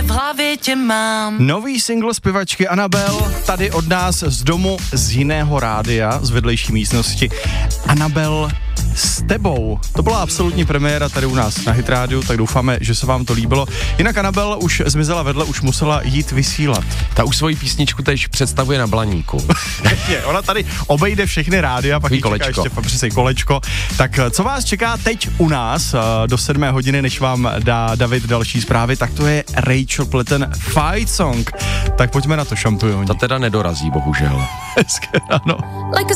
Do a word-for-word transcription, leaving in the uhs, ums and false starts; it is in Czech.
v hlavě tě mám. Nový single zpěvačky Anabel, tady od nás z domu z jiného rádia, z vedlejší místnosti. Anabel s tebou. To byla absolutní premiéra tady u nás na Hit rádiu, tak doufáme, že se vám to líbilo. Jinak Anabel už zmizela vedle, už musela jít vysílat. Ta už svoji písničku teď představuje na Blaníku. Je, ona tady obejde všechny rádia, pak jí čeká kolečko. ještě přesej kolečko. Tak co vás čeká teď u nás do sedmé hodiny, než vám dá David další zprávy, tak to je Rachel Platten Fight Song. Tak pojďme na to, šampioni. Ta teda nedorazí, bohužel. Hezké ráno. Like a